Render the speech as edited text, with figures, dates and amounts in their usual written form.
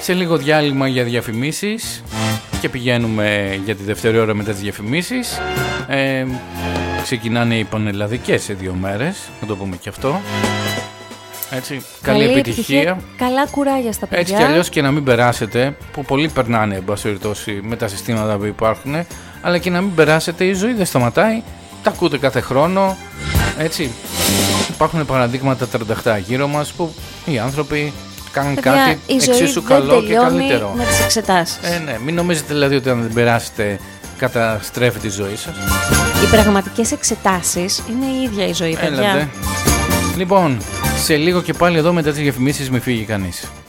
Σε λίγο διάλειμμα για διαφημίσεις και πηγαίνουμε για τη δεύτερη ώρα μετά τις διαφημίσεις. Ξεκινάνε οι πανελλαδικές σε 2 μέρες, να το πούμε και αυτό. Έτσι, καλή επιτυχία. Καλά κουράγια στα παιδιά. Έτσι κι αλλιώς και να μην περάσετε, που πολλοί περνάνε εν πάση περιπτώσει με τα συστήματα που υπάρχουν, αλλά και να μην περάσετε, η ζωή δεν σταματάει, τα ακούτε κάθε χρόνο. Έτσι, υπάρχουν παραδείγματα 38 γύρω μας που οι άνθρωποι κάνουν κάτι εξίσου καλό και καλύτερο. Με τις εξετάσεις. Ναι, μην νομίζετε δηλαδή ότι αν δεν περάσετε καταστρέφει τη ζωή σας. Οι πραγματικές εξετάσεις είναι η ίδια η ζωή, παιδιά. Λοιπόν, σε λίγο και πάλι εδώ μετά τις διαφημίσεις, μη φύγει κανείς.